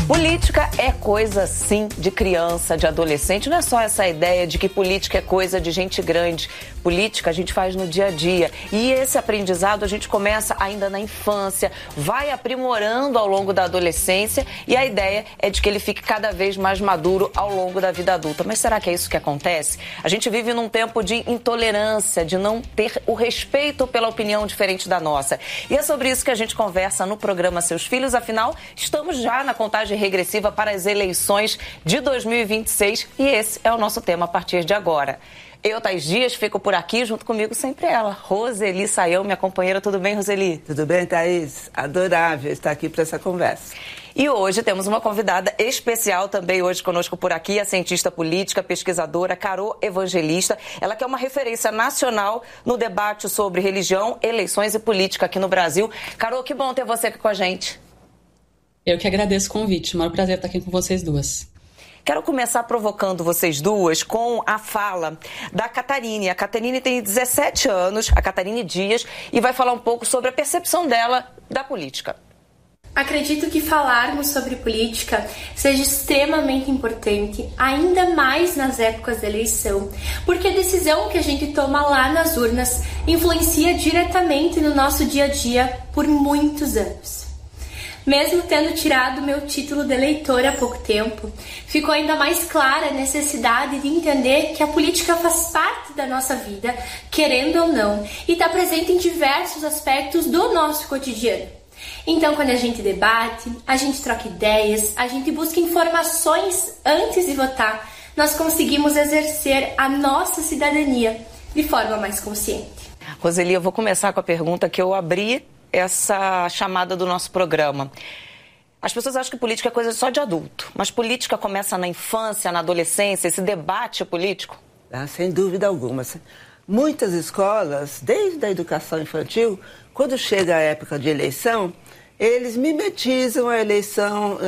Política é coisa, sim, de criança, de adolescente. Não é só essa ideia de que política é coisa de gente grande. Política a gente faz no dia a dia. E esse aprendizado a gente começa ainda na infância, vai aprimorando ao longo da adolescência e a ideia é de que ele fique cada vez mais maduro ao longo da vida adulta. Mas será que é isso que acontece? A gente vive num tempo de intolerância, de não ter o respeito pela opinião diferente da nossa. E é sobre isso que a gente conversa no programa Seus Filhos. Afinal, estamos já na contagem regressiva para as eleições de 2026 e esse é o nosso tema a partir de agora. Eu, Thaís Dias, fico por aqui, junto comigo sempre ela, Roseli Saião, minha companheira. Tudo bem, Roseli? Tudo bem, Thaís? Adorável estar aqui para essa conversa. E hoje temos uma convidada especial também hoje conosco por aqui, a cientista política, pesquisadora Carô Evangelista. Ela que é uma referência nacional no debate sobre religião, eleições e política aqui no Brasil. Carô, que bom ter você aqui com a gente. Eu que agradeço o convite, o maior prazer estar aqui com vocês duas. Quero começar provocando vocês duas com a fala da Catarine. A Catarine tem 17 anos, a Catarine Dias, e vai falar um pouco sobre a percepção dela da política. Acredito que falarmos sobre política seja extremamente importante, ainda mais nas épocas da eleição, porque a decisão que a gente toma lá nas urnas influencia diretamente no nosso dia a dia por muitos anos. Mesmo tendo tirado meu título de eleitor há pouco tempo, ficou ainda mais clara a necessidade de entender que a política faz parte da nossa vida, querendo ou não, e está presente em diversos aspectos do nosso cotidiano. Então, quando a gente debate, a gente troca ideias, a gente busca informações antes de votar, nós conseguimos exercer a nossa cidadania de forma mais consciente. Roseli, eu vou começar com a pergunta que eu abri essa chamada do nosso programa. As pessoas acham que política é coisa só de adulto, mas política começa na infância, na adolescência, esse debate político? Sem dúvida alguma. Muitas escolas, desde a educação infantil, quando chega a época de eleição, eles mimetizam a eleição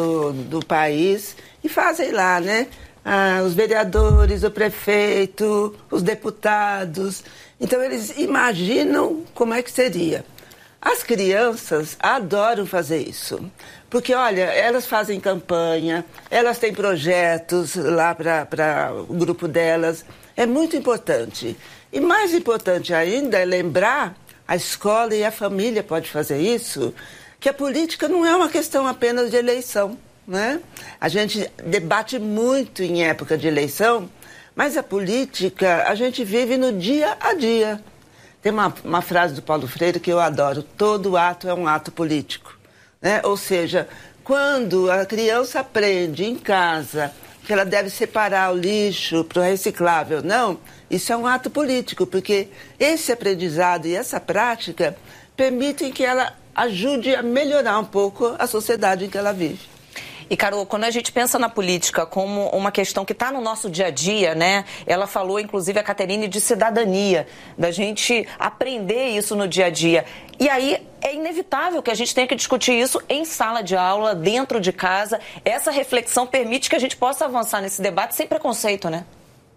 do país e fazem lá, né? Os vereadores, o prefeito, os deputados. Então, eles imaginam como é que seria. As crianças adoram fazer isso, porque, olha, elas fazem campanha, elas têm projetos lá para o grupo delas, é muito importante. E mais importante ainda é lembrar, a escola e a família pode fazer isso, que a política não é uma questão apenas de eleição, né? A gente debate muito em época de eleição, mas a política a gente vive no dia a dia. Tem uma frase do Paulo Freire que eu adoro: todo ato é um ato político, né? Ou seja, quando a criança aprende em casa que ela deve separar o lixo para o reciclável, não, isso é um ato político, porque esse aprendizado e essa prática permitem que ela ajude a melhorar um pouco a sociedade em que ela vive. E, Carô, quando a gente pensa na política como uma questão que está no nosso dia a dia, né? Ela falou, inclusive, a Catarine, de cidadania, da gente aprender isso no dia a dia. E aí é inevitável que a gente tenha que discutir isso em sala de aula, dentro de casa. Essa reflexão permite que a gente possa avançar nesse debate sem preconceito, né?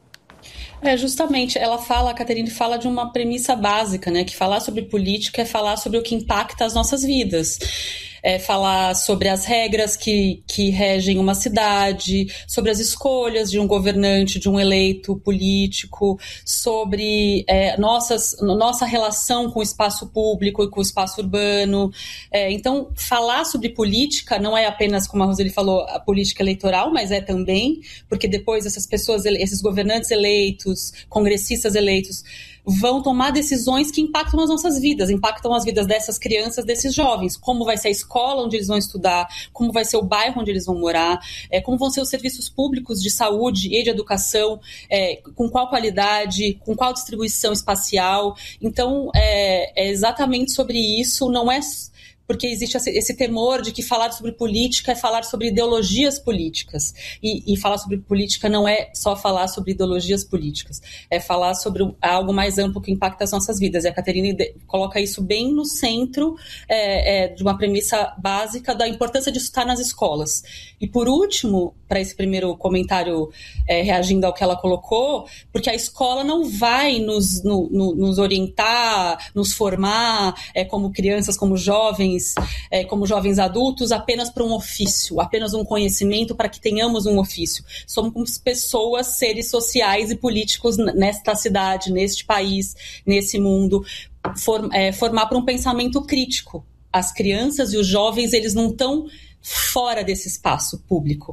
Justamente, a Catarine fala de uma premissa básica, né? Que falar sobre política é falar sobre o que impacta as nossas vidas. É falar sobre as regras que regem uma cidade, sobre as escolhas de um governante, de um eleito político, sobre nossa relação com o espaço público e com o espaço urbano. Então, falar sobre política não é apenas, como a Roseli falou, a política eleitoral, mas é também, porque depois essas pessoas, esses governantes eleitos, congressistas eleitos, vão tomar decisões que impactam as nossas vidas, impactam as vidas dessas crianças, desses jovens, como vai ser a escola onde eles vão estudar, como vai ser o bairro onde eles vão morar, como vão ser os serviços públicos de saúde e de educação, com qual qualidade, com qual distribuição espacial. Então, é exatamente sobre isso, não é... Porque existe esse temor de que falar sobre política é falar sobre ideologias políticas. E falar sobre política não é só falar sobre ideologias políticas. É falar sobre algo mais amplo que impacta as nossas vidas. E a Catarine coloca isso bem no centro de uma premissa básica da importância de estar nas escolas. E por último, para esse primeiro comentário, reagindo ao que ela colocou, porque a escola não vai nos orientar, nos formar como crianças, como jovens, como jovens adultos, apenas para um ofício, apenas um conhecimento para que tenhamos um ofício. Somos pessoas, seres sociais e políticos nesta cidade, neste país, nesse mundo. Formar para um pensamento crítico. As crianças e os jovens, eles não estão fora desse espaço público,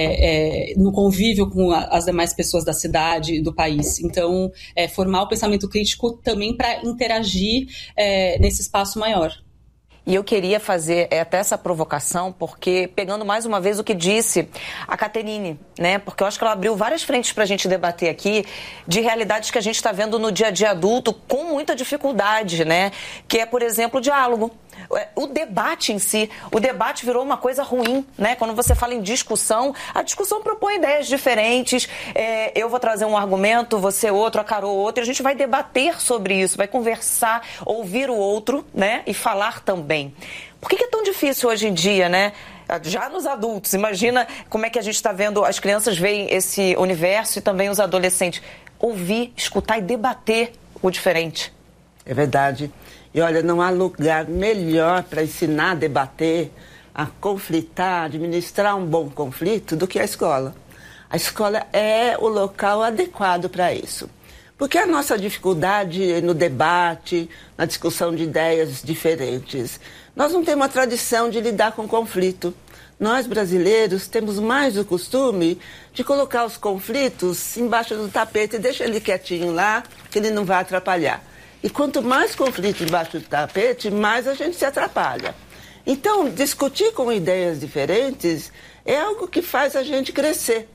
no convívio com as demais pessoas da cidade e do país. Então, formar o pensamento crítico também para interagir nesse espaço maior. E eu queria fazer até essa provocação, porque pegando mais uma vez o que disse a Caterine, né? Porque eu acho que ela abriu várias frentes para a gente debater aqui de realidades que a gente está vendo no dia a dia adulto com muita dificuldade, né? Que é, por exemplo, o diálogo. O debate em si, o debate virou uma coisa ruim, né? Quando você fala em discussão, a discussão propõe ideias diferentes, eu vou trazer um argumento, você outro, a Carol outro, e a gente vai debater sobre isso, vai conversar, ouvir o outro, né? E falar também. Por que é tão difícil hoje em dia, né? Já nos adultos, imagina como é que a gente está vendo, as crianças veem esse universo e também os adolescentes. Ouvir, escutar e debater o diferente. É verdade. E olha, não há lugar melhor para ensinar a debater, a conflitar, administrar um bom conflito do que a escola. A escola é o local adequado para isso. Porque a nossa dificuldade no debate, na discussão de ideias diferentes, nós não temos uma tradição de lidar com conflito. Nós, brasileiros, temos mais o costume de colocar os conflitos embaixo do tapete e deixar ele quietinho lá, que ele não vai atrapalhar. E quanto mais conflito debaixo do tapete, mais a gente se atrapalha. Então, discutir com ideias diferentes é algo que faz a gente crescer.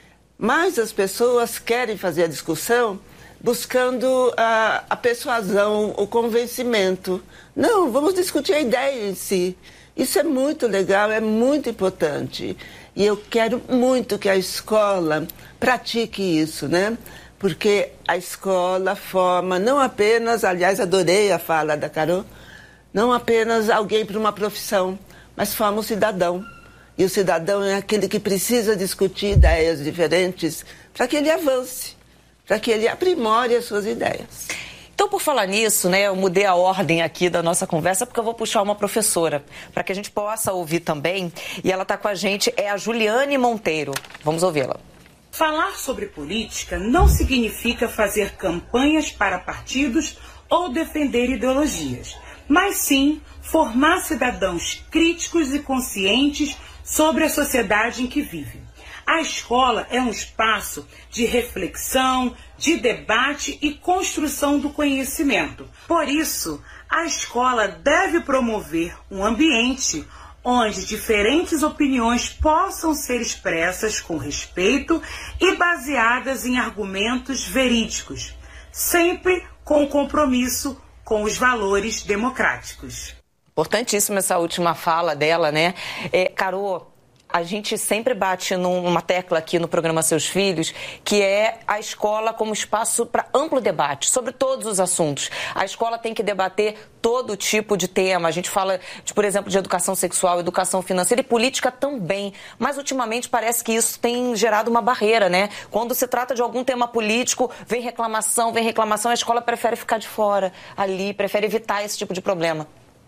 Mas as pessoas querem fazer a discussão buscando a persuasão, o convencimento. Não, vamos discutir a ideia em si. Isso é muito legal, é muito importante. E eu quero muito que a escola pratique isso, né? Porque a escola forma não apenas, aliás, adorei a fala da Carol, não apenas alguém para uma profissão, mas forma um cidadão. E o cidadão é aquele que precisa discutir ideias diferentes para que ele avance, para que ele aprimore as suas ideias. Então, por falar nisso, né, eu mudei a ordem aqui da nossa conversa porque eu vou puxar uma professora para que a gente possa ouvir também. E ela está com a gente, é a Juliane Monteiro. Vamos ouvi-la. Falar sobre política não significa fazer campanhas para partidos ou defender ideologias, mas sim formar cidadãos críticos e conscientes sobre a sociedade em que vivem. A escola é um espaço de reflexão, de debate e construção do conhecimento. Por isso, a escola deve promover um ambiente onde diferentes opiniões possam ser expressas com respeito e baseadas em argumentos verídicos, sempre com compromisso com os valores democráticos. Importantíssima essa última fala dela, né? Carol, a gente sempre bate numa tecla aqui no programa Seus Filhos, que é a escola como espaço para amplo debate sobre todos os assuntos. A escola tem que debater todo tipo de tema. A gente fala, por exemplo, de educação sexual, educação financeira e política também. Mas, ultimamente, parece que isso tem gerado uma barreira, né? Quando se trata de algum tema político, vem reclamação, a escola prefere ficar de fora ali, prefere evitar esse tipo de problema.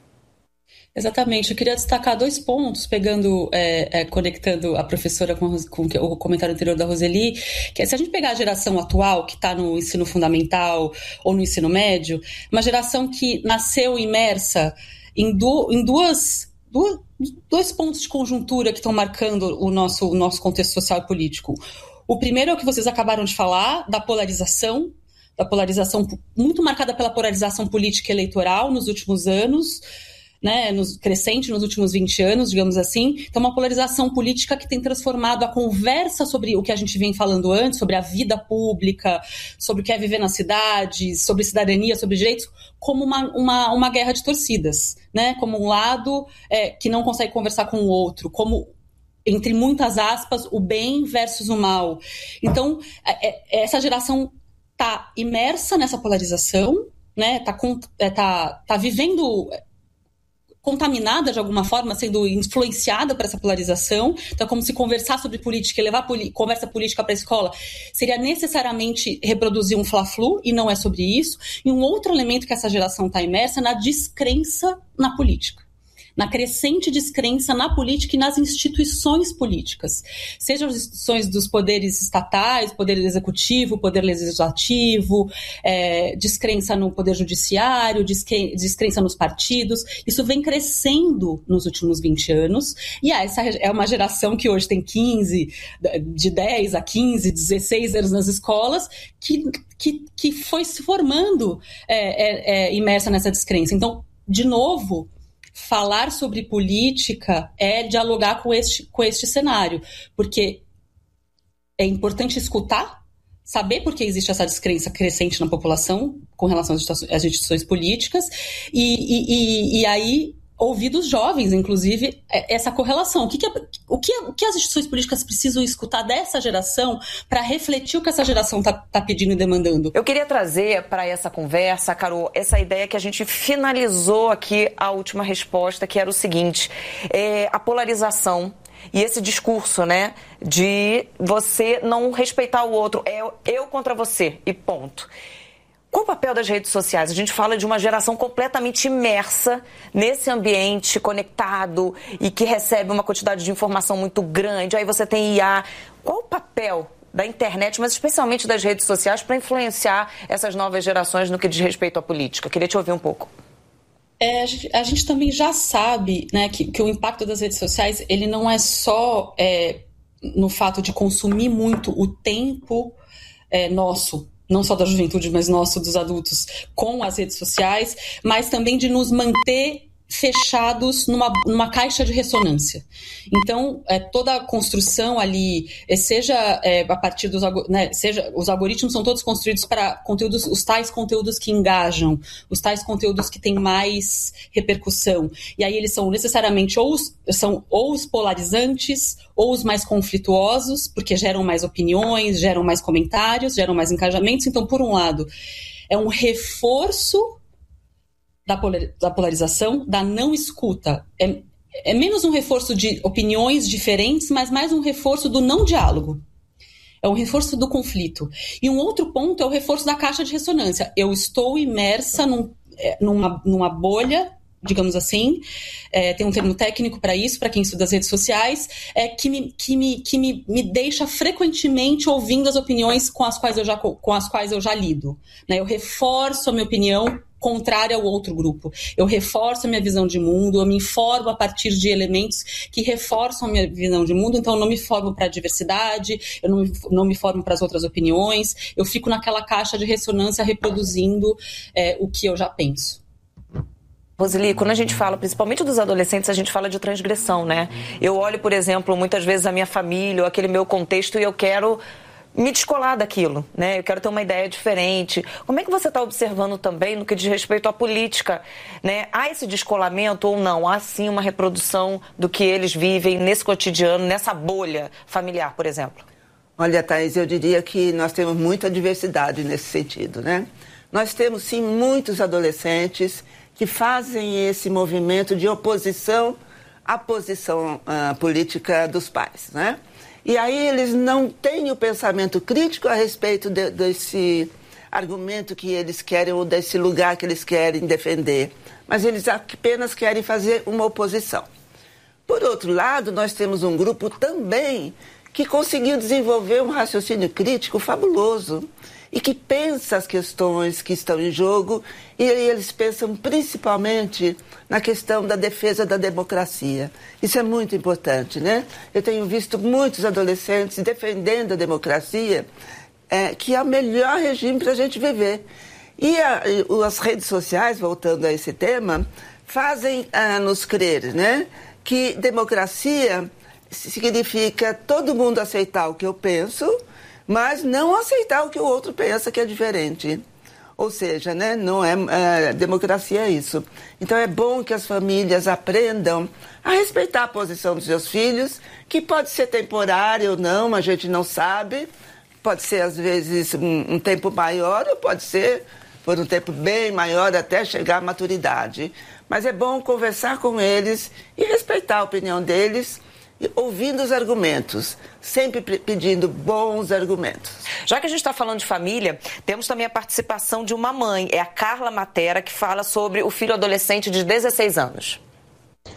Exatamente, eu queria destacar 2 pontos, conectando a professora com o comentário anterior da Roseli, que é, se a gente pegar a geração atual, que está no ensino fundamental ou no ensino médio, uma geração que nasceu imersa em dois pontos de conjuntura que estão marcando o nosso contexto social e político. O primeiro é o que vocês acabaram de falar, da polarização muito marcada pela polarização política e eleitoral nos últimos anos, né, crescente nos últimos 20 anos, digamos assim. Então, uma polarização política que tem transformado a conversa sobre o que a gente vem falando antes, sobre a vida pública, sobre o que é viver na cidade, sobre cidadania, sobre direitos, como uma guerra de torcidas, né? Como um lado que não consegue conversar com o outro, como, entre muitas aspas, o bem versus o mal. Então, essa geração está imersa nessa polarização, né? Tá vivendo contaminada de alguma forma, sendo influenciada por essa polarização. Então, como se conversar sobre política e levar conversa política para a escola seria necessariamente reproduzir um fla-flu, e não é sobre isso. E um outro elemento que essa geração está imersa é na descrença na política. na crescente descrença na política e nas instituições políticas, sejam as instituições dos poderes estatais, poder executivo, poder legislativo, descrença no poder judiciário, descrença nos partidos. Isso vem crescendo nos últimos 20 anos, e essa é uma geração que hoje tem de 10 a 15, 16 anos nas escolas, que foi se formando imersa nessa descrença. Então, de novo, falar sobre política é dialogar com este cenário, porque é importante escutar, saber por que existe essa descrença crescente na população com relação às instituições políticas, e aí ouvir dos jovens, inclusive, essa correlação. O que as instituições políticas precisam escutar dessa geração para refletir o que essa geração está pedindo e demandando? Eu queria trazer para essa conversa, Carol, essa ideia que a gente finalizou aqui a última resposta, que era o seguinte: a polarização e esse discurso, né, de você não respeitar o outro, eu contra você e ponto. Qual o papel das redes sociais? A gente fala de uma geração completamente imersa nesse ambiente conectado e que recebe uma quantidade de informação muito grande. Aí você tem IA. Qual o papel da internet, mas especialmente das redes sociais, para influenciar essas novas gerações no que diz respeito à política? Queria te ouvir um pouco. A gente também já sabe, né, que o impacto das redes sociais ele não é só no fato de consumir muito o tempo nosso, não só da juventude, mas nosso, dos adultos, com as redes sociais, mas também de nos manter fechados numa caixa de ressonância. Então, toda a construção ali, seja a partir dos... seja, os algoritmos são todos construídos para conteúdos, os tais conteúdos que engajam, os tais conteúdos que têm mais repercussão. E aí eles são necessariamente ou os polarizantes ou os mais conflituosos, porque geram mais opiniões, geram mais comentários, geram mais engajamentos. Então, por um lado, é um reforço da polarização, da não escuta. É menos um reforço de opiniões diferentes, mas mais um reforço do não diálogo. É um reforço do conflito. E um outro ponto é o reforço da caixa de ressonância. Eu estou imersa numa bolha, digamos assim, tem um termo técnico para isso, para quem estuda as redes sociais, que me deixa frequentemente ouvindo as opiniões com as quais eu já lido. Né? Eu reforço a minha opinião contrária ao outro grupo. Eu reforço a minha visão de mundo, eu me informo a partir de elementos que reforçam a minha visão de mundo, então eu não me formo para a diversidade, eu não me formo para as outras opiniões, eu fico naquela caixa de ressonância reproduzindo o que eu já penso. Roseli, quando a gente fala, principalmente dos adolescentes, a gente fala de transgressão, né? Eu olho, por exemplo, muitas vezes a minha família ou aquele meu contexto e eu quero me descolar daquilo, né? Eu quero ter uma ideia diferente. Como é que você está observando também no que diz respeito à política, né? Há esse descolamento ou não? Há sim uma reprodução do que eles vivem nesse cotidiano, nessa bolha familiar, por exemplo? Olha, Thaís, eu diria que nós temos muita diversidade nesse sentido, né? Nós temos sim muitos adolescentes que fazem esse movimento de oposição à posição política dos pais, né? E aí eles não têm o pensamento crítico a respeito desse argumento que eles querem ou desse lugar que eles querem defender, mas eles apenas querem fazer uma oposição. Por outro lado, nós temos um grupo também que conseguiu desenvolver um raciocínio crítico fabuloso e que pensa as questões que estão em jogo, e eles pensam principalmente na questão da defesa da democracia. Isso é muito importante, né? Eu tenho visto muitos adolescentes defendendo a democracia, que é o melhor regime para a gente viver. E as redes sociais, voltando a esse tema, fazem nos crer, né, que democracia significa todo mundo aceitar o que eu penso, mas não aceitar o que o outro pensa que é diferente. Ou seja, né, não democracia é isso. Então é bom que as famílias aprendam a respeitar a posição dos seus filhos, que pode ser temporária ou não, a gente não sabe. Pode ser, às vezes, um tempo maior, ou pode ser por um tempo bem maior até chegar à maturidade. Mas é bom conversar com eles e respeitar a opinião deles, ouvindo os argumentos, sempre pedindo bons argumentos. Já que a gente está falando de família, temos também a participação de uma mãe, é a Carla Matera, que fala sobre o filho adolescente de 16 anos.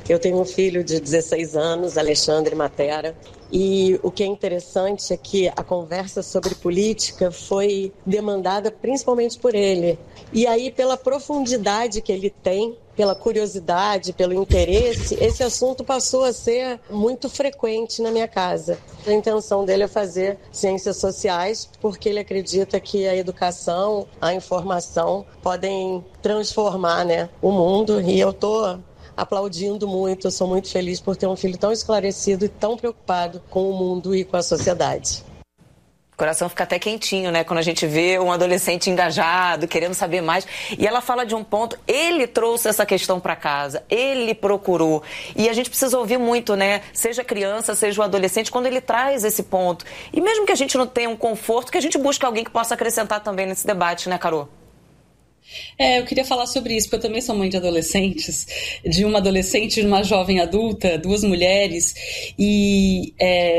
Eu tenho um filho de 16 anos, Alexandre Matera, e o que é interessante é que a conversa sobre política foi demandada principalmente por ele. E aí, pela profundidade que ele tem, pela curiosidade, pelo interesse, esse assunto passou a ser muito frequente na minha casa. A intenção dele é fazer ciências sociais, porque ele acredita que a educação, a informação podem transformar, né, o mundo. E eu estou aplaudindo muito, eu sou muito feliz por ter um filho tão esclarecido e tão preocupado com o mundo e com a sociedade. O coração fica até quentinho, né? Quando a gente vê um adolescente engajado, querendo saber mais. E ela fala de um ponto, ele trouxe essa questão para casa, ele procurou. E a gente precisa ouvir muito, né? Seja criança, seja o adolescente, quando ele traz esse ponto. E mesmo que a gente não tenha um conforto, que a gente busque alguém que possa acrescentar também nesse debate, né, Carol? Eu queria falar sobre isso, porque eu também sou mãe de adolescentes, de uma adolescente e de uma jovem adulta, 2 mulheres, e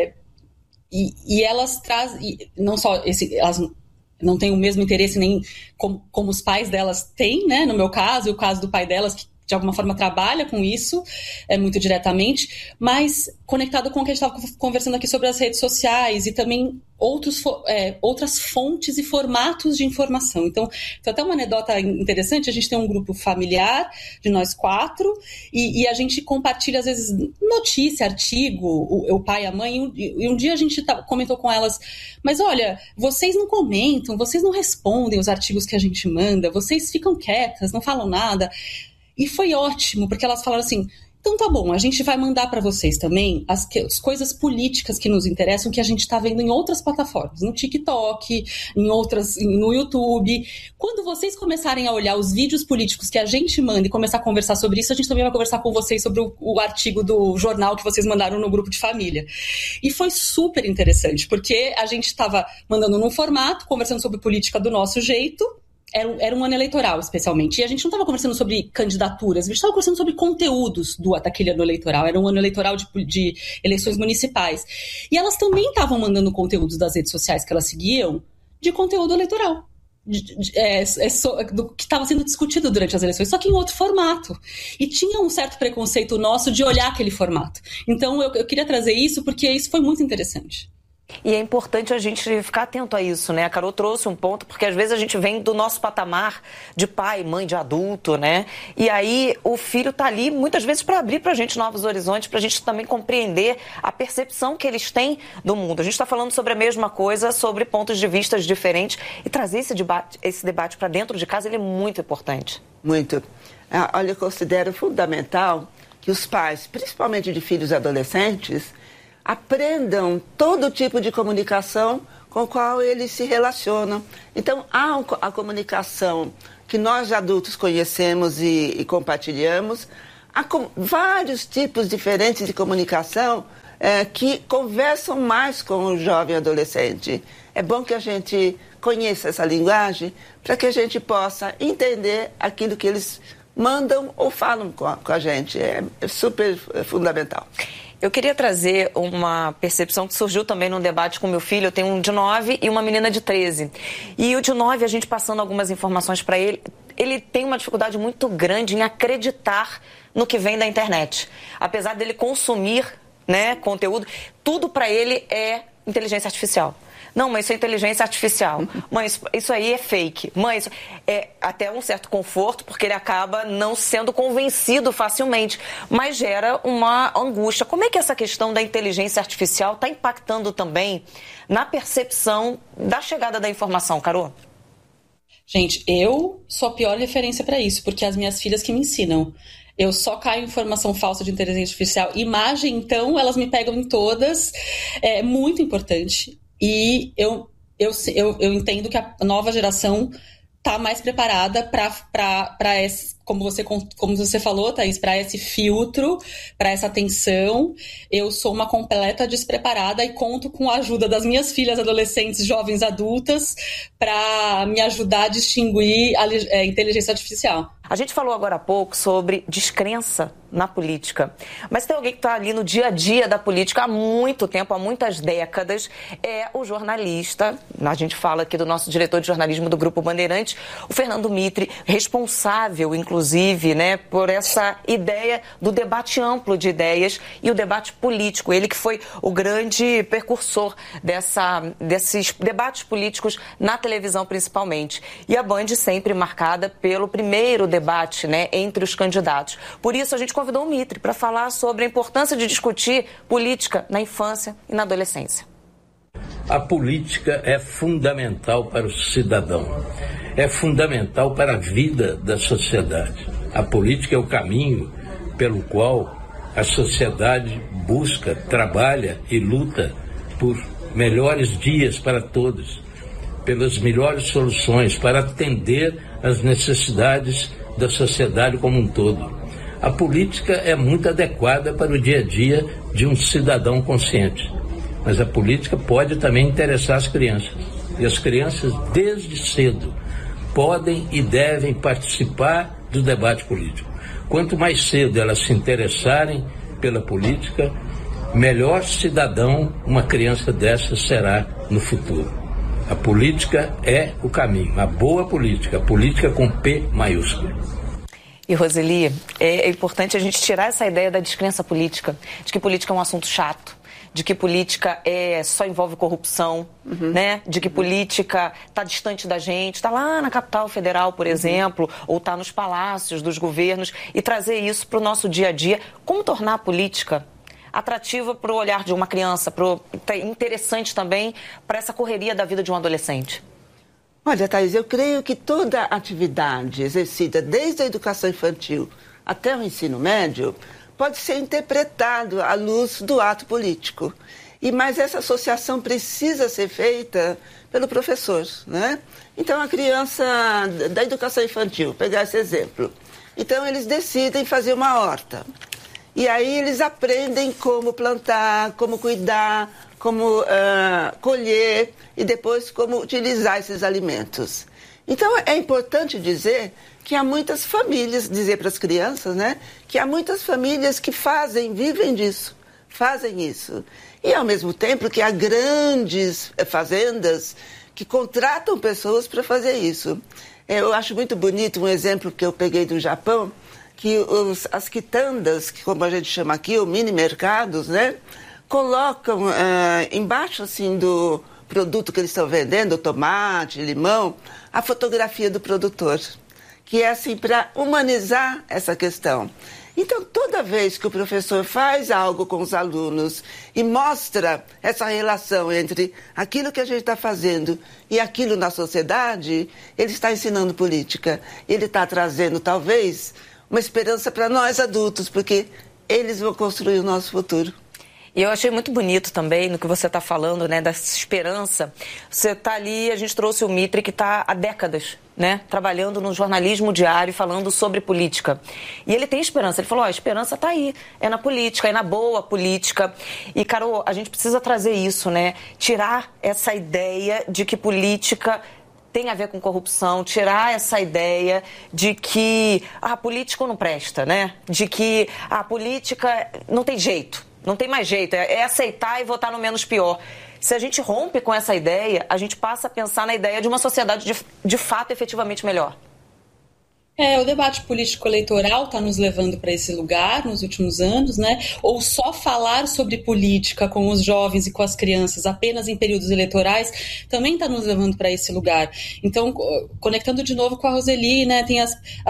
elas trazem, não só elas não têm o mesmo interesse nem como os pais delas têm, né? No meu caso, e o caso do pai delas, que de alguma forma trabalha com isso, muito diretamente, mas conectado com o que a gente estava conversando aqui sobre as redes sociais e também outras fontes e formatos de informação. Então, até uma anedota interessante, a gente tem um grupo familiar de nós 4 e a gente compartilha, às vezes, notícia, artigo, o pai e a mãe, e um dia a gente comentou com elas, mas olha, vocês não comentam, vocês não respondem os artigos que a gente manda, vocês ficam quietas, não falam nada. E foi ótimo, porque elas falaram assim, então tá bom, a gente vai mandar para vocês também as coisas políticas que nos interessam, que a gente está vendo em outras plataformas, no TikTok, no YouTube. Quando vocês começarem a olhar os vídeos políticos que a gente manda e começar a conversar sobre isso, a gente também vai conversar com vocês sobre o artigo do jornal que vocês mandaram no grupo de família. E foi super interessante, porque a gente estava mandando num formato, conversando sobre política do nosso jeito. Era um ano eleitoral, especialmente. E a gente não estava conversando sobre candidaturas, a gente estava conversando sobre conteúdos daquele ano eleitoral. Era um ano eleitoral de eleições municipais. E elas também estavam mandando conteúdos das redes sociais que elas seguiam de conteúdo eleitoral. Do que estava sendo discutido durante as eleições, só que em outro formato. E tinha um certo preconceito nosso de olhar aquele formato. Então eu queria trazer isso porque isso foi muito interessante. E é importante a gente ficar atento a isso, né? A Carol trouxe um ponto, porque às vezes a gente vem do nosso patamar de pai, mãe, de adulto, né? E aí o filho tá ali muitas vezes para abrir pra gente novos horizontes, pra gente também compreender a percepção que eles têm do mundo. A gente está falando sobre a mesma coisa, sobre pontos de vista diferentes, e trazer esse debate para dentro de casa, ele é muito importante. Muito. Olha, eu considero fundamental que os pais, principalmente de filhos adolescentes, aprendam todo tipo de comunicação com a qual eles se relacionam. Então, há a comunicação que nós adultos conhecemos e compartilhamos. Há vários tipos diferentes de comunicação que conversam mais com o jovem adolescente. É bom que a gente conheça essa linguagem para que a gente possa entender aquilo que eles mandam ou falam com a gente. É super fundamental. Eu queria trazer uma percepção que surgiu também num debate com meu filho. Eu tenho um de 9 e uma menina de 13. E o de 9, a gente passando algumas informações para ele, ele tem uma dificuldade muito grande em acreditar no que vem da internet. Apesar dele consumir, né, conteúdo, tudo para ele é inteligência artificial. Não, mãe, isso é inteligência artificial. Mãe, isso aí é fake. Mãe, isso é até um certo conforto, porque ele acaba não sendo convencido facilmente, mas gera uma angústia. Como é que essa questão da inteligência artificial está impactando também na percepção da chegada da informação, Carol? Gente, eu sou a pior referência para isso, porque as minhas filhas que me ensinam. Eu só caio em informação falsa de inteligência artificial. Imagem, então, elas me pegam em todas. É muito importante. E eu entendo que a nova geração está mais preparada para esse, como você falou, Thaís, para esse filtro, para essa atenção. Eu sou uma completa despreparada e conto com a ajuda das minhas filhas adolescentes, jovens adultas, para me ajudar a distinguir a inteligência artificial. A gente falou agora há pouco sobre descrença na política, mas tem alguém que está ali no dia a dia da política há muito tempo, há muitas décadas, é o jornalista. A gente fala aqui do nosso diretor de jornalismo do Grupo Bandeirantes, o Fernando Mitre, responsável, inclusive, inclusive, né, por essa ideia do debate amplo de ideias e o debate político. Ele que foi o grande precursor desses debates políticos na televisão, principalmente. E a Band sempre marcada pelo primeiro debate, né, entre os candidatos. Por isso, a gente convidou o Mitre para falar sobre a importância de discutir política na infância e na adolescência. A política é fundamental para o cidadão, é fundamental para a vida da sociedade. A política é o caminho pelo qual a sociedade busca, trabalha e luta por melhores dias para todos, pelas melhores soluções, para atender às necessidades da sociedade como um todo. A política é muito adequada para o dia a dia de um cidadão consciente. Mas a política pode também interessar as crianças. E as crianças, desde cedo, podem e devem participar do debate político. Quanto mais cedo elas se interessarem pela política, melhor cidadão uma criança dessa será no futuro. A política é o caminho, a boa política, a política com P maiúsculo. E, Roseli, é importante a gente tirar essa ideia da descrença política, de que política é um assunto chato, de que política só envolve corrupção, né? De que política está distante da gente, está lá na capital federal, por exemplo, ou está nos palácios dos governos, e trazer isso para o nosso dia a dia. Como tornar a política atrativa para o olhar de uma criança, interessante também para essa correria da vida de um adolescente? Olha, Thaís, eu creio que toda atividade exercida desde a educação infantil até o ensino médio pode ser interpretado à luz do ato político. Mas essa associação precisa ser feita pelo professor, né? Então, a criança da educação infantil, pegar esse exemplo. Então, eles decidem fazer uma horta. E aí eles aprendem como plantar, como cuidar, como colher e depois como utilizar esses alimentos. Então, é importante dizer que há muitas famílias, dizer para as crianças, né, que há muitas famílias que vivem disso, fazem isso. E, ao mesmo tempo, que há grandes fazendas que contratam pessoas para fazer isso. Eu acho muito bonito um exemplo que eu peguei do Japão, que as quitandas, que como a gente chama aqui, ou mini-mercados, né, colocam embaixo assim, do produto que eles estão vendendo, tomate, limão, a fotografia do produtor, que é assim para humanizar essa questão. Então, toda vez que o professor faz algo com os alunos e mostra essa relação entre aquilo que a gente está fazendo e aquilo na sociedade, ele está ensinando política. Ele está trazendo, talvez, uma esperança para nós adultos, porque eles vão construir o nosso futuro. E eu achei muito bonito também no que você está falando, né, dessa esperança. Você está ali, a gente trouxe o Mitre, que está há décadas, né, trabalhando no jornalismo diário, falando sobre política. E ele tem esperança. Ele falou, a esperança está aí, é na política, é na boa política. E, Carol, a gente precisa trazer isso, né, tirar essa ideia de que política tem a ver com corrupção, tirar essa ideia de que a política não presta, né, de que a política não tem jeito. Não tem mais jeito, é aceitar e votar no menos pior. Se a gente rompe com essa ideia, a gente passa a pensar na ideia de uma sociedade de fato efetivamente melhor. O debate político-eleitoral está nos levando para esse lugar nos últimos anos, né? Ou só falar sobre política com os jovens e com as crianças apenas em períodos eleitorais também está nos levando para esse lugar. Então, conectando de novo com a Roseli, né? Tem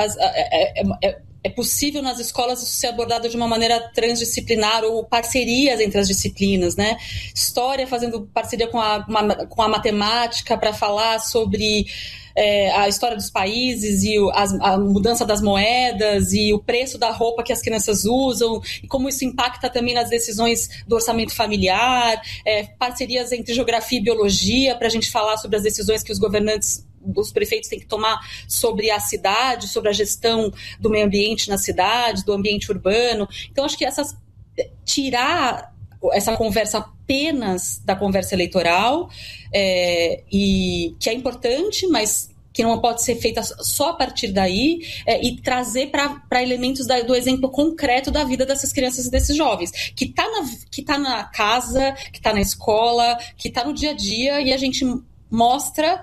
é possível nas escolas isso ser abordado de uma maneira transdisciplinar ou parcerias entre as disciplinas, né? História fazendo parceria com a matemática para falar sobre a história dos países e a mudança das moedas e o preço da roupa que as crianças usam e como isso impacta também nas decisões do orçamento familiar, parcerias entre geografia e biologia para a gente falar sobre as decisões que os governantes, os prefeitos têm que tomar sobre a cidade, sobre a gestão do meio ambiente na cidade, do ambiente urbano. Então, acho que tirar essa conversa apenas da conversa eleitoral, e que é importante, mas que não pode ser feita só a partir daí, e trazer para elementos do exemplo concreto da vida dessas crianças e desses jovens, que tá na casa, que está na escola, que está no dia a dia, e a gente mostra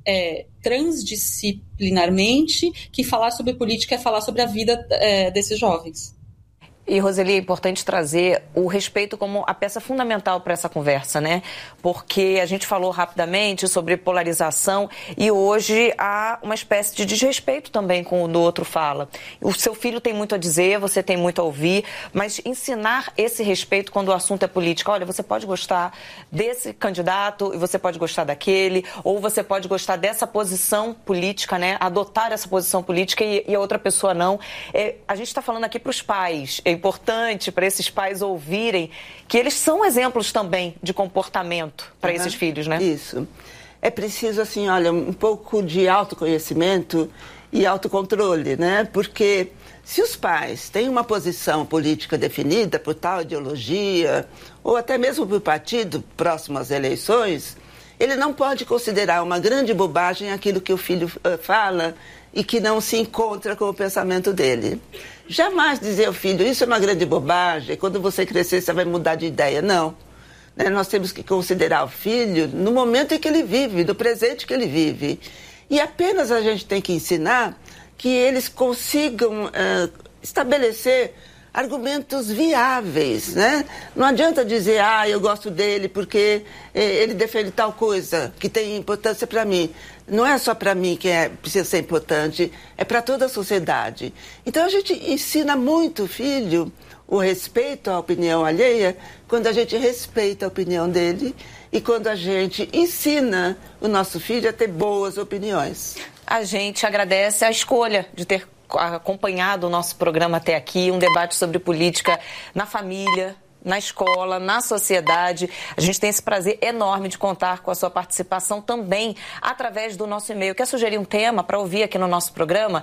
transdisciplinarmente, que falar sobre política é falar sobre a vida desses jovens. E, Roseli, é importante trazer o respeito como a peça fundamental para essa conversa, né? Porque a gente falou rapidamente sobre polarização e hoje há uma espécie de desrespeito também com o do outro fala. O seu filho tem muito a dizer, você tem muito a ouvir, mas ensinar esse respeito quando o assunto é política. Olha, você pode gostar desse candidato e você pode gostar daquele, ou você pode gostar dessa posição política, né? Adotar essa posição política e a outra pessoa não. A gente está falando aqui para os pais. É importante para esses pais ouvirem que eles são exemplos também de comportamento para esses filhos, né? Isso. É preciso, assim, olha, um pouco de autoconhecimento e autocontrole, né? Porque se os pais têm uma posição política definida por tal ideologia, ou até mesmo por partido próximo às eleições, ele não pode considerar uma grande bobagem aquilo que o filho fala e que não se encontra com o pensamento dele. Jamais dizer ao filho, isso é uma grande bobagem, quando você crescer você vai mudar de ideia. Não. Nós temos que considerar o filho no momento em que ele vive, no presente que ele vive. E apenas a gente tem que ensinar que eles consigam estabelecer argumentos viáveis, né? Não adianta dizer, eu gosto dele porque ele defende tal coisa que tem importância para mim. Não é só para mim que precisa ser importante, é para toda a sociedade. Então a gente ensina muito o filho o respeito à opinião alheia quando a gente respeita a opinião dele e quando a gente ensina o nosso filho a ter boas opiniões. A gente agradece a escolha de ter acompanhado o nosso programa até aqui, um debate sobre política na família, na escola, na sociedade. A gente tem esse prazer enorme de contar com a sua participação também através do nosso e-mail. Quer sugerir um tema para ouvir aqui no nosso programa?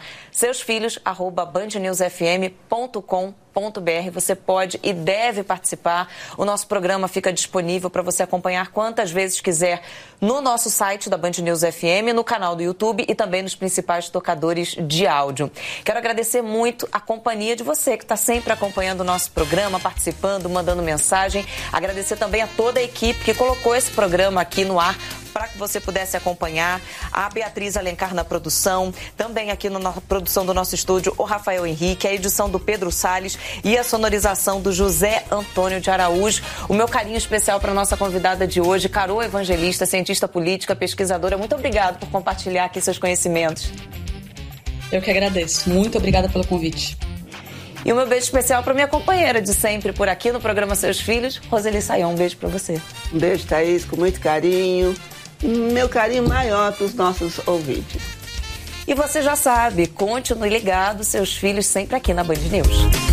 seusfilhos@bandnewsfm.com.br. Você pode e deve participar. O nosso programa fica disponível para você acompanhar quantas vezes quiser no nosso site da Band News FM, no canal do YouTube e também nos principais tocadores de áudio. Quero agradecer muito a companhia de você que está sempre acompanhando o nosso programa, participando, mandando mensagem. Agradecer também a toda a equipe que colocou esse programa aqui no ar para que você pudesse acompanhar. A Beatriz Alencar na produção, também aqui na produção do nosso estúdio, o Rafael Henrique, a edição do Pedro Salles e a sonorização do José Antônio de Araújo. O meu carinho especial para a nossa convidada de hoje, Carol Evangelista, cientista política, pesquisadora. Muito obrigada por compartilhar aqui seus conhecimentos. Eu que agradeço. Muito obrigada pelo convite. E o meu beijo especial para minha companheira de sempre por aqui no programa Seus Filhos, Roseli Sayão. Um beijo para você. Um beijo, Thaís, com muito carinho. Meu carinho maior para os nossos ouvintes. E você já sabe, continue ligado, Seus Filhos, sempre aqui na Band News.